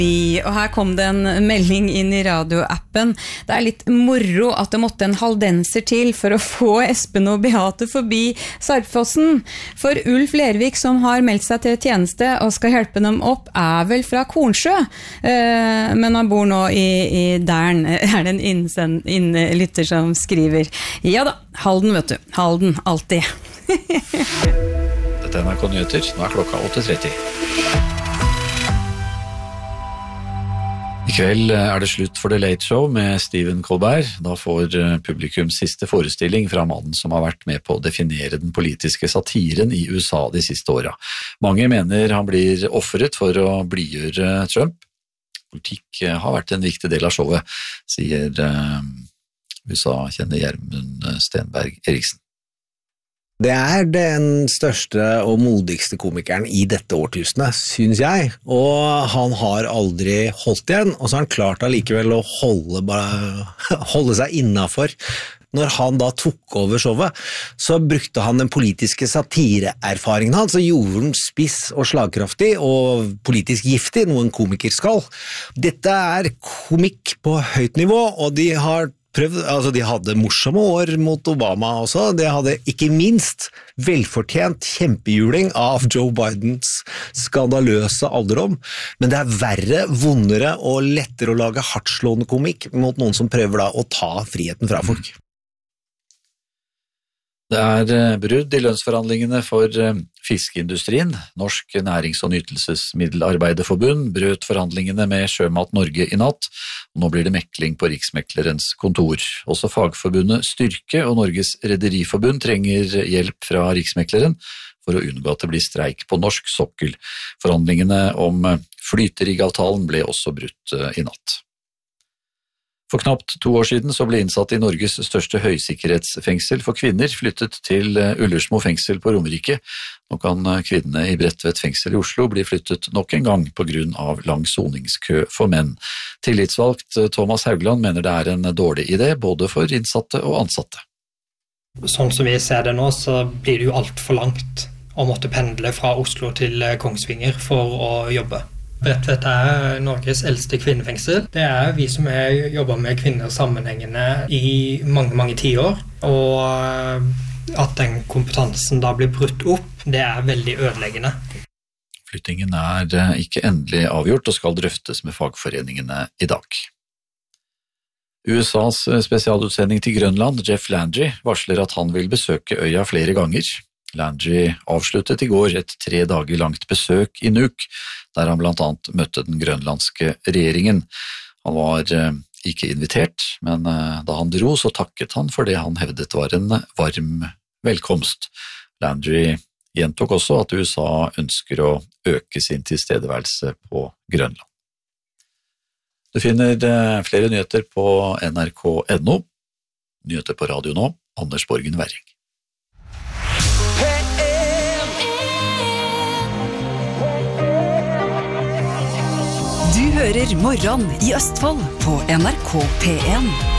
Og her kom det en melding inn I radioappen. Det litt moro at det måtte en haldenser til for å få Espen og Beate forbi Sarpsfossen. For Ulf Lervik, som har meldt seg til tjeneste og skal hjelpe dem opp, vel fra Kornsjø. Men han bor nå I Dern. Det en innlytter som skriver. Ja da, Halden vet du. Halden, alltid. Dette NRK Nyheter. Nå klokka 8:30. I kveld det slutt for The Late Show med Stephen Colbert. Da får publikum siste forestilling fra mannen som har vært med på å definere den politiske satiren I USA de siste årene. Mange mener han blir offeret for å blidgjøre Trump. Politikk har vært en viktig del av showet, sier USA-kjenner Gjermund Stenberg Eriksen. Det den største og modigste komikeren I dette årtusenet, synes jeg, og han har aldri holdt igjen, og så har han klart allikevel å holde seg innenfor. Når han da tok over showet, så brukte han den politiske satireerfaringen hans, og gjorde den spiss og slagkraftig, og politisk giftig, noe en komiker skal. Dette komikk på høyt nivå, og de har prøvd, altså de hadde morsomme år mot Obama også, de hadde ikke minst velfortjent kjempehjuling av Joe Bidens skandaløse alderdom, men det verre, vondere og lettere å lage hardtslående komikk mot noen som prøver da å ta friheten fra folk. Det brudd I lønnsforhandlingene for fiskeindustrien. Norsk Nærings- og Nytelsesmiddelarbeiderforbund brøt forhandlingene med Sjømat Norge I natt, og nå blir det mekling på Riksmeklerens kontor. Også fagforbundet Styrke og Norges Rederiforbund trenger hjelp fra Riksmekleren for å unngå at det blir streik på norsk sokkel. Forhandlingene om flyteriggavtalen ble også brutt I natt. For knapt 2 år siden så ble innsatt I Norges største høysikkerhetsfengsel for kvinner flyttet til Ullersmo fengsel på Romerike. Nå kan kvinnene I Bredtvet fengsel I Oslo bli flyttet nok en gang på grunn av lang soningskø for menn. Tillitsvalgt Thomas Haugland mener det en dårlig idé både for innsatte og ansatte. Sånn som vi ser det nå, så blir det jo alt for langt å måtte pendle fra Oslo til Kongsvinger for å jobbe. Bredtvet Norges eldste kvinnefengsel. Det vi som jobber med kvinner sammenhengende I mange, mange tiår, og at den kompetansen da blir brutt opp, det veldig ødeleggende. Flyttingen ikke endelig avgjort og skal drøftes med fagforeningene I dag. USAs spesialutsending til Grønland, Jeff Landry, varsler at han vil besøke øya flere ganger. Landry avsluttet I går et 3 dager langt besøk I Nuuk, der han blant annet møtte den grønlandske regjeringen. Han var ikke invitert, men da han dro så takket han for det han hevdet var en varm velkomst. Landry gjentok også at USA ønsker å øke sin tilstedeværelse på Grønland. Du finner flere nyheter på nrk.no. Nyheter på radio nå, Anders Borgen Werring. Du hører Morgon I Østfold på NRK P1.